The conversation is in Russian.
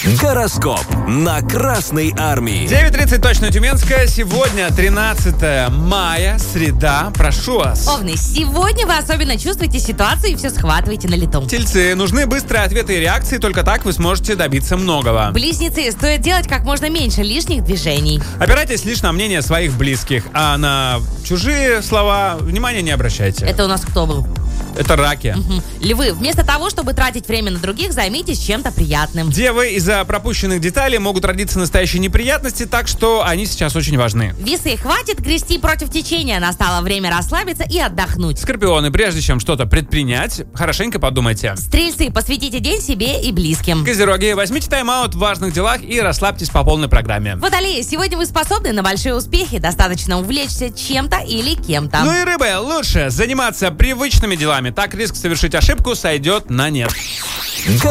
Гороскоп на Красной Армии. 9:30 точно Тюменская. Сегодня 13 мая, среда. Прошу вас. Овны, сегодня вы особенно чувствуете ситуацию и все схватываете на лету. Тельцы, нужны быстрые ответы и реакции, только так вы сможете добиться многого. Близнецы, стоит делать как можно меньше лишних движений. Опирайтесь лишь на мнение своих близких, а на чужие слова внимания не обращайте. Это у нас кто был? Это раки. Львы, вместо того, чтобы тратить время на других, займитесь чем-то приятным. Девы, из-за пропущенных деталей могут родиться настоящие неприятности, так что они сейчас очень важны. Весы, хватит грести против течения, настало время расслабиться и отдохнуть. Скорпионы, прежде чем что-то предпринять, хорошенько подумайте. Стрельцы, посвятите день себе и близким. Козероги, возьмите тайм-аут в важных делах и расслабьтесь по полной программе. Водолеи, сегодня вы способны на большие успехи, достаточно увлечься чем-то или кем-то. Ну и рыбы, лучше заниматься привычными делами, так риск совершить ошибку сойдет на нет.